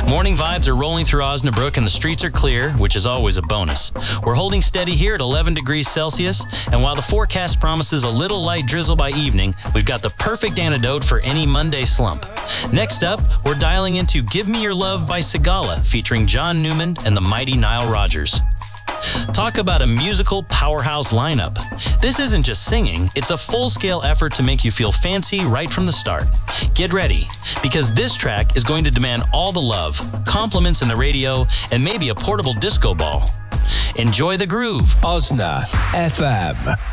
Morning vibes are rolling through Osnabrück and the streets are clear, which is always a bonus. We're holding steady here at 11 degrees Celsius, and while the forecast promises a little light drizzle by evening, we've got the perfect antidote for any Monday slump. Next up, we're dialing into Give Me Your Love by Sigala, featuring John Newman and the mighty Nile Rodgers. Talk about a musical powerhouse lineup. This isn't just singing, it's a full-scale effort to make you feel fancy right from the start. Get ready, because this track is going to demand all the love, compliments in the radio, and maybe a portable disco ball. Enjoy the groove. Osna FM.